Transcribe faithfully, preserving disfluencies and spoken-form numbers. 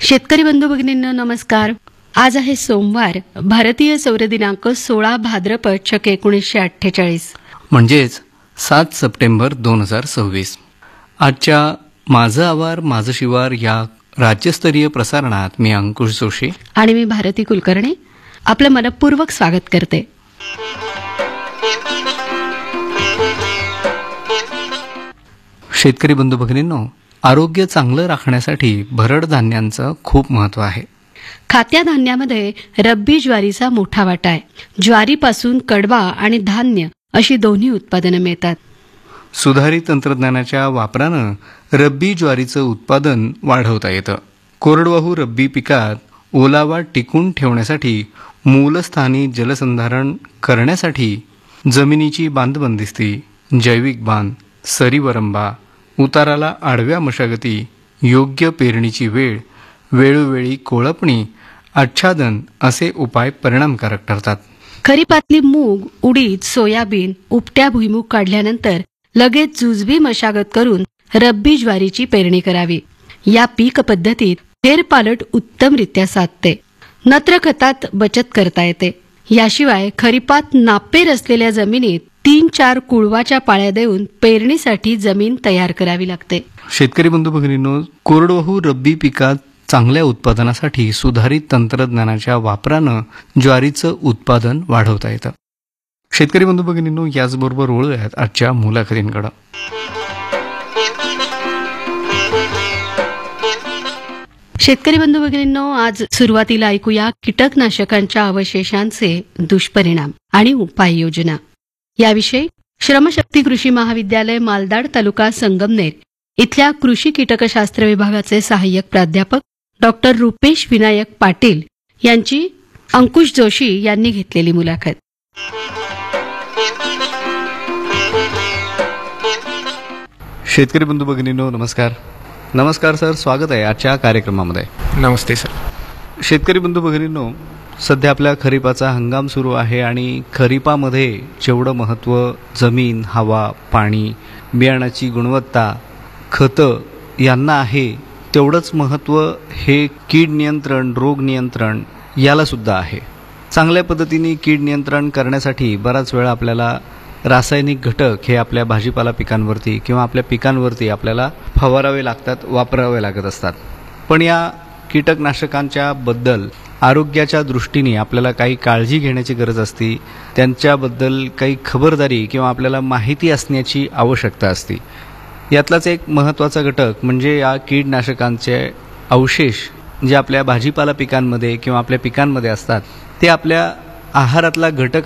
शेतकरी बंधू भगिनींनो नमस्कार. आज आहे सोमवार, भारतीय सौर दिनांक सोळा भाद्रपद शके एकोणीसशे अठ्ठेचाळीस, म्हणजेच सात सप्टेंबर दोन हजार सव्वीस. आजच्या माझं आवार माझं शिवार या राज्यस्तरीय प्रसारणात मी अंकुश जोशी आणि मी भारती कुलकर्णी आपलं मनपूर्वक स्वागत करते. शेतकरी बंधू भगिनींनो, आरोग्य चांगलं राखण्यासाठी भरड धान्यांचं खूप महत्त्व आहे. खात्या धान्यामध्ये रब्बी ज्वारीचा मोठा वाटा आहे. ज्वारीपासून कडबा आणि धान्य अशी दोन्ही उत्पादनं मिळतात. सुधारित तंत्रज्ञानाच्या वापरानं रब्बी ज्वारीचं उत्पादन वाढवता येतं. कोरडवाहू रब्बी पिकात ओलावा टिकून ठेवण्यासाठी, मूलस्थानी जलसंधारण करण्यासाठी जमिनीची बांधबंदिस्ती, जैविक बांध, सरीवरंबा, उताराला आडव्या मशागती, योग्य पेरणीची वेळ, वेळोवेळी कोळपणी, आच्छादन असे उपाय परिणामकारक ठरतात. खरीपातली मूग, उडीद, सोयाबीन उपट्या भुईमूग काढल्यानंतर लगेच जुजबी मशागत करून रब्बी ज्वारीची पेरणी करावी. या पीक पद्धतीत फेरपालट उत्तमरित्या साधते. नत्र खतात बचत करता येते. याशिवाय खरीपात नापेर असलेल्या जमिनीत तीन चार कुळवाच्या पाळ्या देऊन पेरणीसाठी जमीन तयार करावी लागते. शेतकरी बंधू भगिनींनो, कोरडवाहू रब्बी पिकात चांगल्या उत्पादनासाठी सुधारित तंत्रज्ञानाच्या वापरानं ज्वारीचं उत्पादन वाढवता येतं. शेतकरी बंधू भगिनींनो, याचबरोबर वळूयात आजच्या मुलाखतींकडे. शेतकरी बंधू भगिनींनो, आज सुरुवातीला ऐकूया कीटकनाशकांच्या अवशेषांचे दुष्परिणाम आणि उपाययोजना. याविषयी श्रमशक्ती कृषी महाविद्यालय मालदाड तालुका संगमनेर इथल्या कृषी कीटकशास्त्र विभागाचे सहाय्यक प्राध्यापक डॉक्टर रुपेश विनायक पाटील यांची अंकुश जोशी यांनी घेतलेली मुलाखत. शेतकरी बंधू भगिनींनो नमस्कार. नमस्कार सर, स्वागत आहे आजच्या कार्यक्रमामध्ये. नमस्ते सर. शेतकरी बंधू भगिनींनो, सध्या आपल्या खरीपाचा हंगाम सुरू आहे आणि खरीपामध्ये जेवढं महत्त्व जमीन, हवा, पाणी, बियाणाची गुणवत्ता, खतं यांना आहे, तेवढंच महत्त्व हे कीड नियंत्रण, रोग नियंत्रण याला सुद्धा आहे. चांगल्या पद्धतीने कीड नियंत्रण करण्यासाठी बराच वेळा आपल्याला रासायनिक घटक हे आपल्या भाजीपाला पिकांवरती किंवा आपल्या पिकांवरती आपल्याला फवारावे लागतात, वापरावे लागत असतात. पण या कीटकनाशकांच्या बद्दल आरोग्याच्या दृष्टीने आपल्याला काही काळजी घेण्याची गरज असते. त्यांच्याबद्दल काही खबरदारी किंवा आपल्याला माहिती असण्याची आवश्यकता असते. यातलाच एक महत्त्वाचा घटक म्हणजे या कीडनाशकांचे अवशेष जे आपल्या भाजीपाला पिकांमध्ये किंवा आपल्या पिकांमध्ये असतात, ते आपल्या आहारातला घटक